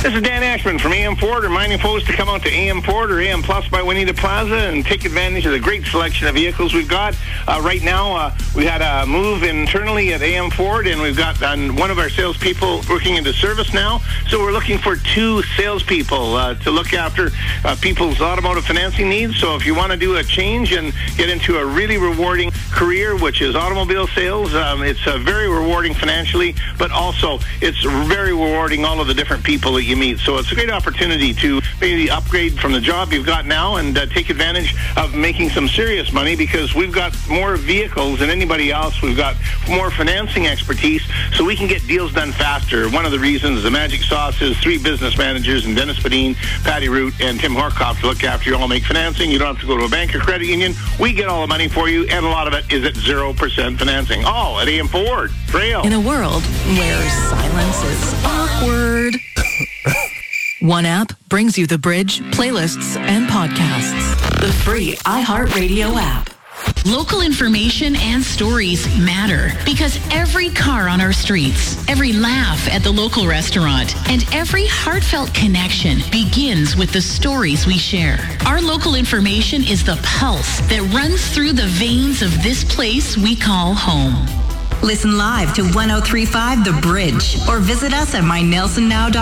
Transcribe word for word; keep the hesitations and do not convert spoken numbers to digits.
This is Dan Ashman from A M Ford, reminding folks to come out to A M Ford or A M Plus by Juanita Plaza and take advantage of the great selection of vehicles we've got. Uh, right now, uh, we had a move internally at A M Ford, and we've got uh, one of our salespeople working into service now. So we're looking for two salespeople uh, to look after uh, people's automotive financing needs. So if you want to do a change and get into a really rewarding career, which is automobile sales, um, it's uh, very rewarding financially, but also it's very rewarding all of the different people that you meet. So it's a great opportunity to maybe upgrade from the job you've got now and uh, take advantage of making some serious money, because we've got more vehicles than anybody else. We've got more financing expertise, so we can get deals done faster. One of the reasons the magic sauce is three business managers, and Dennis Badine, Patty Root, and Tim Horkoff to look after you all make financing. You don't have to go to a bank or credit union. We get all the money for you, and a lot of it is at zero percent financing. All at A M Ford. Trail. In a world where silence is awkward, one app brings you The Bridge, playlists, and podcasts. The free iHeartRadio app. Local information and stories matter, because every car on our streets, every laugh at the local restaurant, and every heartfelt connection begins with the stories we share. Our local information is the pulse that runs through the veins of this place we call home. Listen live to one oh three point five The Bridge, or visit us at my nelson now dot com.